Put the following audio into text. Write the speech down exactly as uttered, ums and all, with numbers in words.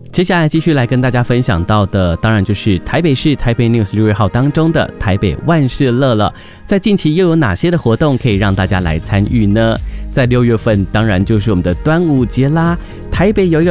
接下来继续来跟大家分享到的，当然就是台北市台北 News 六月号当中的台北万事乐了。在近期又有哪些的活动可以让大家来参与呢？在六月份，当然就是我们的端午节啦。台北有一个